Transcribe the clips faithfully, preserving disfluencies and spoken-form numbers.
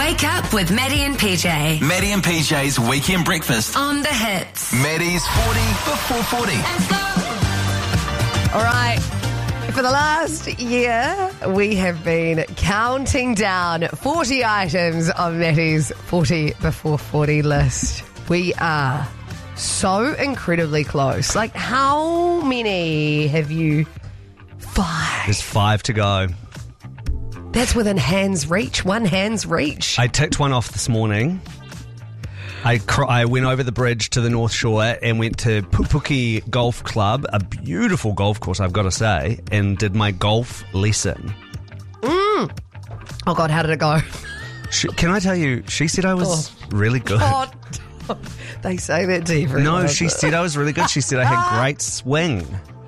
Wake up with Maddie and P J. Maddie and P J's Weekend Breakfast. On the hits. Maddie's forty before forty. Let's go. All right. For the last year, we have been counting down forty items on Maddie's forty before forty list. We are so incredibly close. Like, how many have you? Five. There's five to go. That's within hand's reach. One hand's reach. I ticked one off this morning. I cr- I went over the bridge to the North Shore and went to Pupuki Golf Club, a beautiful golf course, I've got to say, and did my golf lesson. Mm. Oh, God, how did it go? She, can I tell you, she said I was oh. really good. Oh, they say that to everyone. No, she said I was really good. She said I had great swing.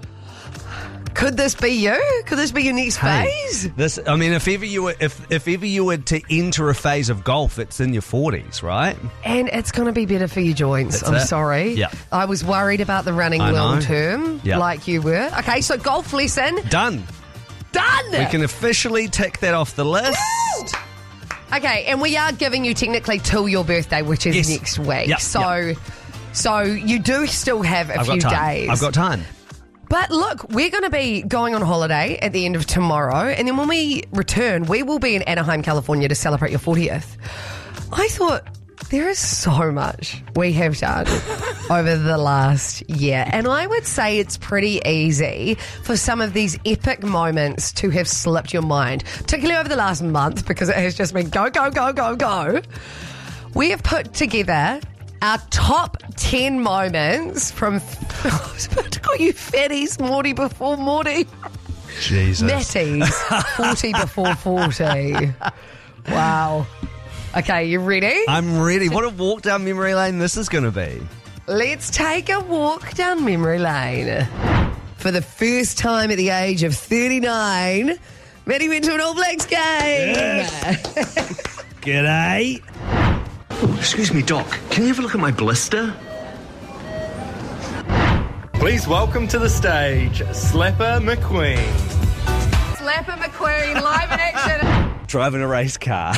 Could this be you? Could this be your next Hey, phase? This, I mean, if ever you were, if if ever you were to enter a phase of golf, it's in your forties, right? And it's going to be better for your joints. That's I'm it. sorry. Yeah. I was worried about the running I know. long term, Yeah. like you were. Okay, so golf lesson Done. done. We can officially tick that off the list. Okay, and we are giving you technically till your birthday, which is Yes. next week. Yep, So, yep. so you do still have a I've few got time. days. I've got time. But look, we're going to be going on holiday at the end of tomorrow, and then when we return, we will be in Anaheim, California to celebrate your fortieth. I thought there is so much we have done over the last year, and I would say it's pretty easy for some of these epic moments to have slipped your mind, particularly over the last month, because it has just been go, go, go, go, go. We have put together our top ten moments from... I was about to call you fatties, Morty before Morty. Jesus. Matties, forty before forty. Wow. Okay, you ready? I'm ready. What a walk down memory lane this is going to be. Let's take a walk down memory lane. For the first time at the age of thirty-nine, Maddie went to an All Blacks game. Yes. G'day. Oh, excuse me, Doc. Can you have a look at my blister? Please welcome to the stage, Slapper McQueen. Slapper McQueen, live in action. Driving a race car.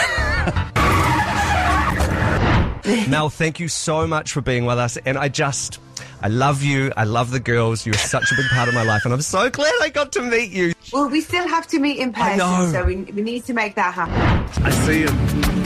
Mel, thank you so much for being with us. And I just, I love you. I love the girls. You're such a big part of my life. And I'm so glad I got to meet you. Well, we still have to meet in I know. person, so we, we need to make that happen. I see you.